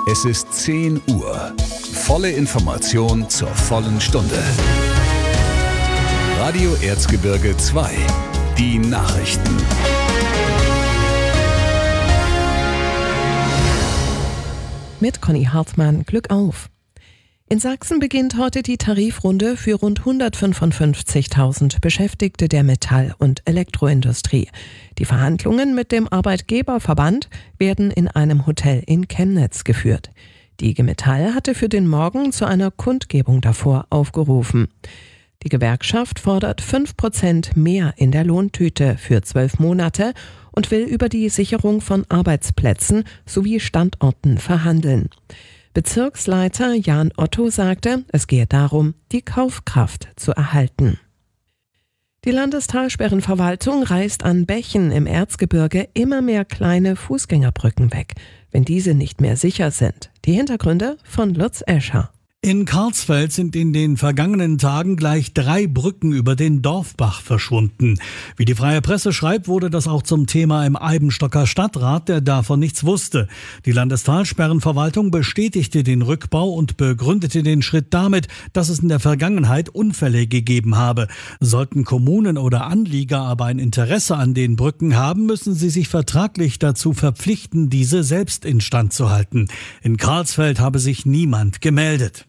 Es ist 10 Uhr. Volle Information zur vollen Stunde. Radio Erzgebirge 2. Die Nachrichten. Mit Conny Hartmann, Glück auf! In Sachsen beginnt heute die Tarifrunde für rund 155.000 Beschäftigte der Metall- und Elektroindustrie. Die Verhandlungen mit dem Arbeitgeberverband werden in einem Hotel in Chemnitz geführt. Die IG Metall hatte für den Morgen zu einer Kundgebung davor aufgerufen. Die Gewerkschaft fordert 5% mehr in der Lohntüte für 12 Monate und will über die Sicherung von Arbeitsplätzen sowie Standorten verhandeln. Bezirksleiter Jan Otto sagte, es gehe darum, die Kaufkraft zu erhalten. Die Landestalsperrenverwaltung reißt an Bächen im Erzgebirge immer mehr kleine Fußgängerbrücken weg, wenn diese nicht mehr sicher sind. Die Hintergründe von Lutz Escher. In Karlsfeld sind in den vergangenen Tagen gleich 3 Brücken über den Dorfbach verschwunden. Wie die Freie Presse schreibt, wurde das auch zum Thema im Eibenstocker Stadtrat, der davon nichts wusste. Die Landestalsperrenverwaltung bestätigte den Rückbau und begründete den Schritt damit, dass es in der Vergangenheit Unfälle gegeben habe. Sollten Kommunen oder Anlieger aber ein Interesse an den Brücken haben, müssen sie sich vertraglich dazu verpflichten, diese selbst instand zu halten. In Karlsfeld habe sich niemand gemeldet.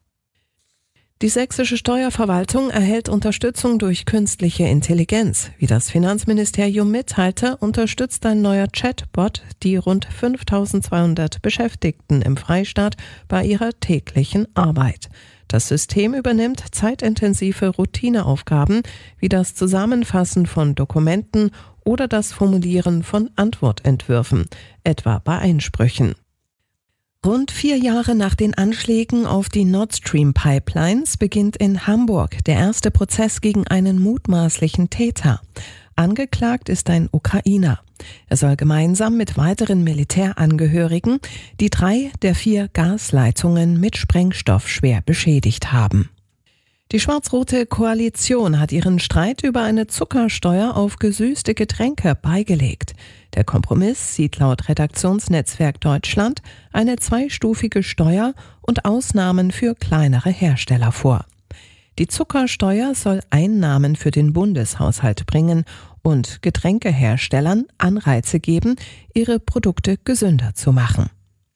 Die sächsische Steuerverwaltung erhält Unterstützung durch künstliche Intelligenz. Wie das Finanzministerium mitteilte, unterstützt ein neuer Chatbot die rund 5.200 Beschäftigten im Freistaat bei ihrer täglichen Arbeit. Das System übernimmt zeitintensive Routineaufgaben wie das Zusammenfassen von Dokumenten oder das Formulieren von Antwortentwürfen, etwa bei Einsprüchen. Rund 4 Jahre nach den Anschlägen auf die Nord Stream Pipelines beginnt in Hamburg der erste Prozess gegen einen mutmaßlichen Täter. Angeklagt ist ein Ukrainer. Er soll gemeinsam mit weiteren Militärangehörigen die 3 der 4 Gasleitungen mit Sprengstoff schwer beschädigt haben. Die schwarz-rote Koalition hat ihren Streit über eine Zuckersteuer auf gesüßte Getränke beigelegt. Der Kompromiss sieht laut Redaktionsnetzwerk Deutschland eine 2-stufige Steuer und Ausnahmen für kleinere Hersteller vor. Die Zuckersteuer soll Einnahmen für den Bundeshaushalt bringen und Getränkeherstellern Anreize geben, ihre Produkte gesünder zu machen.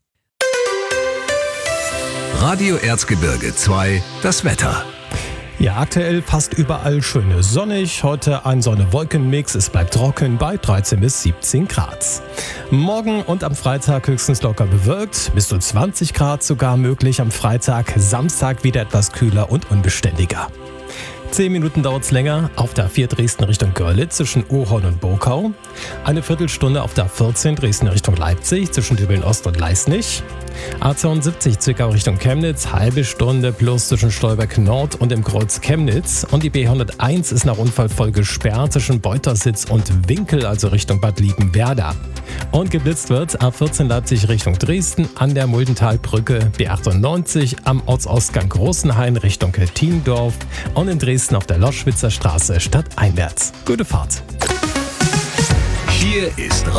Radio Erzgebirge 2. Das Wetter. Ja, aktuell fast überall schön sonnig. Heute ein Sonne-Wolken-Mix. Es bleibt trocken bei 13 bis 17 Grad. Morgen und am Freitag höchstens locker bewölkt. Bis zu 20 Grad sogar möglich am Freitag. Samstag wieder etwas kühler und unbeständiger. 10 Minuten dauert es länger auf der A4 Dresden Richtung Görlitz zwischen Ohorn und Burkau. Eine Viertelstunde auf der A14 Dresden Richtung Leipzig zwischen Dübeln-Ost und Leisnig. A72 Zwickau Richtung Chemnitz, halbe Stunde plus zwischen Stolberg Nord und dem Kreuz Chemnitz. Und die B101 ist nach Unfall voll gesperrt zwischen Beutersitz und Winkel, also Richtung Bad Liebenwerda. Und geblitzt wird A14 Leipzig Richtung Dresden an der Muldentalbrücke, B98 am Ortsausgang Großenhain Richtung Tiendorf und in Dresden auf der Loschwitzer Straße stadteinwärts. Gute Fahrt! Hier ist